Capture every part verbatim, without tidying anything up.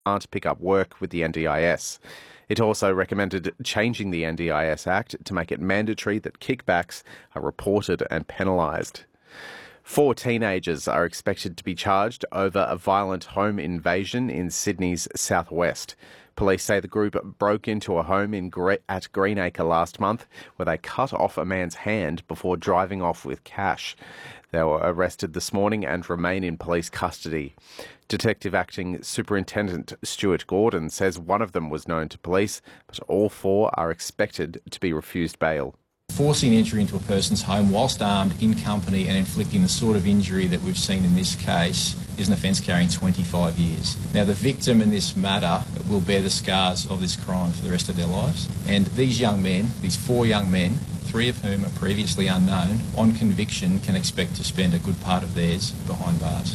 can't pick up work with the N D I S. It also recommended changing the N D I S Act to make it mandatory that kickbacks are reported and penalised. Four teenagers are expected to be charged over a violent home invasion in Sydney's southwest. Police say the group broke into a home in Gre- at Greenacre last month where they cut off a man's hand before driving off with cash. They were arrested this morning and remain in police custody. Detective Acting Superintendent Stuart Gordon says one of them was known to police, but all four are expected to be refused bail. Forcing entry into a person's home whilst armed, in company and inflicting the sort of injury that we've seen in this case is an offence carrying twenty-five years. Now, the victim in this matter will bear the scars of this crime for the rest of their lives. And these young men, these four young men, three of whom are previously unknown, on conviction can expect to spend a good part of theirs behind bars.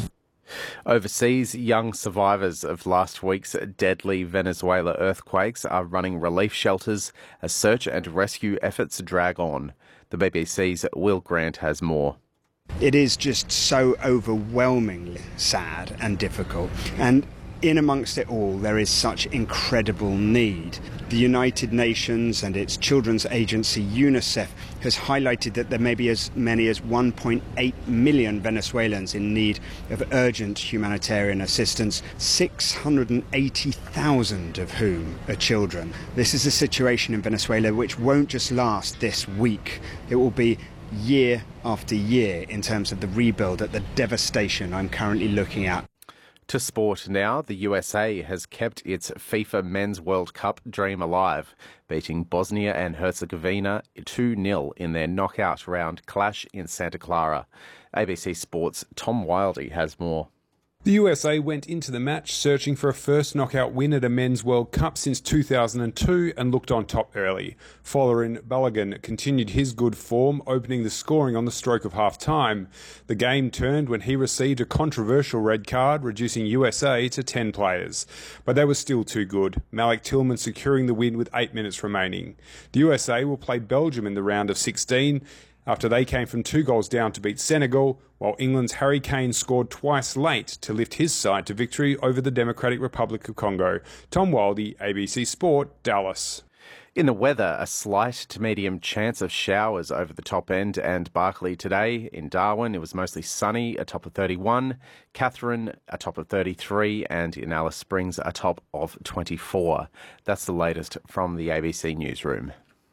Overseas, young survivors of last week's deadly Venezuela earthquakes are running relief shelters as search and rescue efforts drag on. The B B C's Will Grant has more. It is just so overwhelmingly sad and difficult. And in amongst it all, there is such incredible need. The United Nations and its children's agency UNICEF has highlighted that there may be as many as one point eight million Venezuelans in need of urgent humanitarian assistance, six hundred eighty thousand of whom are children. This is a situation in Venezuela which won't just last this week. It will be year after year in terms of the rebuild at the devastation I'm currently looking at. To sport now, the U S A has kept its FIFA Men's World Cup dream alive, beating Bosnia and Herzegovina two nil in their knockout round clash in Santa Clara. A B C Sports' Tom Wildey has more. The U S A went into the match searching for a first knockout win at a Men's World Cup since two thousand two and looked on top early. Folarin Balogun continued his good form, opening the scoring on the stroke of half-time. The game turned when he received a controversial red card, reducing U S A to ten players. But they were still too good, Malik Tillman securing the win with eight minutes remaining. The U S A will play Belgium in the round of sixteen, after they came from two goals down to beat Senegal, while England's Harry Kane scored twice late to lift his side to victory over the Democratic Republic of Congo. Tom Wildey, A B C Sport, Dallas. In the weather, a slight to medium chance of showers over the top end and Barkly today. In Darwin, it was mostly sunny, a top of thirty-one. Katherine, a top of thirty-three. And in Alice Springs, a top of twenty-four. That's the latest from the A B C Newsroom.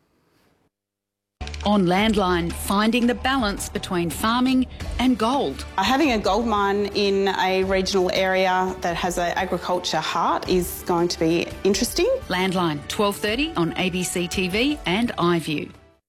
On Landline, finding the balance between farming and gold. Having a gold mine in a regional area that has an agriculture heart is going to be interesting. Landline, twelve thirty on A B C T V and iView.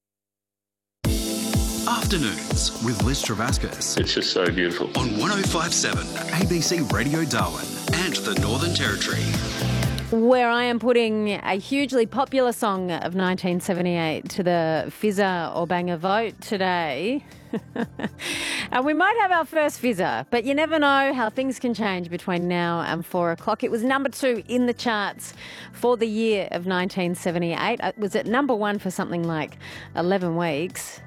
Afternoons with Liz Travascus. It's just so beautiful. On one oh five point seven A B C Radio Darwin and the Northern Territory. Where I am putting a hugely popular song of nineteen seventy-eight to the Fizzer or Banger vote today. And we might have our first Fizzer, but you never know how things can change between now and four o'clock. It was number two in the charts for the year of nineteen seventy-eight. It was at number one for something like eleven weeks.